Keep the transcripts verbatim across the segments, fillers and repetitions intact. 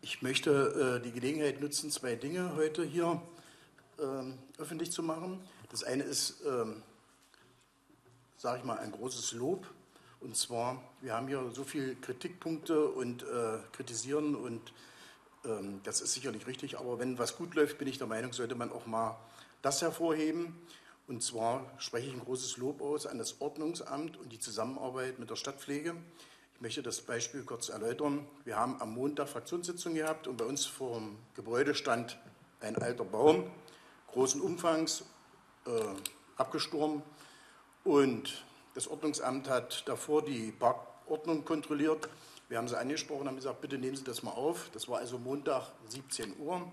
Ich möchte äh, die Gelegenheit nutzen, zwei Dinge heute hier ähm, öffentlich zu machen. Das eine ist, ähm, sage ich mal, ein großes Lob. Und zwar, wir haben hier so viele Kritikpunkte und äh, kritisieren und ähm, das ist sicherlich richtig. Aber wenn was gut läuft, bin ich der Meinung, sollte man auch mal das hervorheben. Und zwar spreche ich ein großes Lob aus an das Ordnungsamt und die Zusammenarbeit mit der Stadtpflege. Ich möchte das Beispiel kurz erläutern. Wir haben am Montag Fraktionssitzung gehabt und bei uns vor dem Gebäude stand ein alter Baum, großen Umfangs, äh, abgestorben. Und das Ordnungsamt hat davor die Parkordnung kontrolliert. Wir haben sie angesprochen, haben gesagt, bitte nehmen Sie das mal auf. Das war also Montag siebzehn Uhr.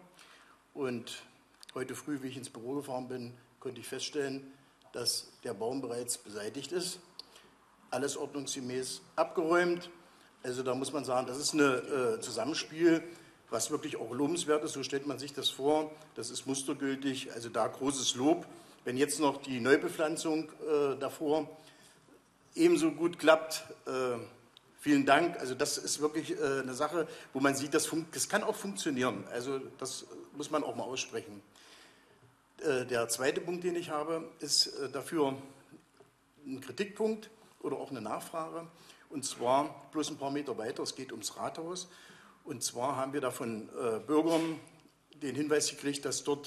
Und heute früh, wie ich ins Büro gefahren bin, konnte ich feststellen, dass der Baum bereits beseitigt ist. Alles ordnungsgemäß abgeräumt. Also da muss man sagen, das ist ein äh, Zusammenspiel, was wirklich auch lobenswert ist. So stellt man sich das vor. Das ist mustergültig. Also da großes Lob. Wenn jetzt noch die Neubepflanzung äh, davor ebenso gut klappt, äh, vielen Dank. Also das ist wirklich äh, eine Sache, wo man sieht, das, das kann auch funktionieren. Also das muss man auch mal aussprechen. Äh, der zweite Punkt, den ich habe, ist äh, dafür ein Kritikpunkt oder auch eine Nachfrage. Und zwar bloß ein paar Meter weiter, es geht ums Rathaus. Und zwar haben wir da von äh, Bürgern den Hinweis gekriegt, dass dort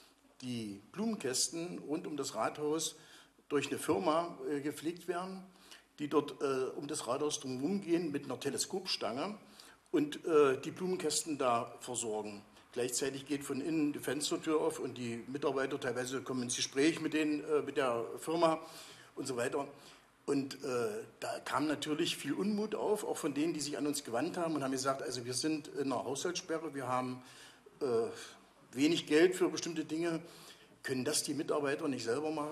die Blumenkästen rund um das Rathaus durch eine Firma äh, gepflegt werden, die dort äh, um das Rathaus drumherum gehen mit einer Teleskopstange und äh, die Blumenkästen da versorgen. Gleichzeitig geht von innen die Fenstertür auf und die Mitarbeiter teilweise kommen ins Gespräch mit, den, äh, mit der Firma und so weiter. Und äh, da kam natürlich viel Unmut auf, auch von denen, die sich an uns gewandt haben und haben gesagt, also wir sind in einer Haushaltssperre, wir haben äh, wenig Geld für bestimmte Dinge, können das die Mitarbeiter nicht selber machen?